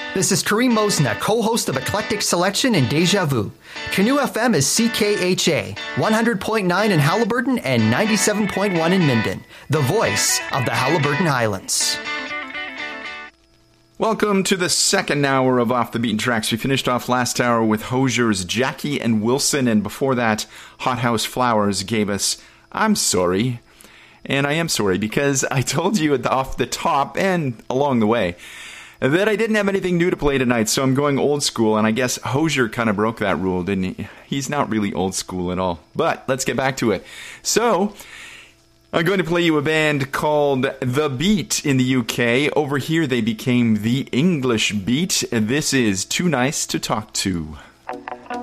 This is Kareem Mosna, co-host of Eclectic Selection and Deja Vu. Canoe FM is CKHA, 100.9 in Halliburton and 97.1 in Minden, the voice of the Halliburton Highlands. Welcome to the second hour of Off the Beaten Tracks. We finished off last hour with Hosier's Jackie and Wilson, and before that, Hothouse Flowers gave us I'm Sorry. And I am sorry because I told you off the top and along the way that I didn't have anything new to play tonight, so I'm going old school, and I guess Hosier kind of broke that rule, didn't he? He's not really old school at all. But let's get back to it. So, I'm going to play you a band called The Beat in the UK. Over here, they became The English Beat. This is Too Nice to Talk To.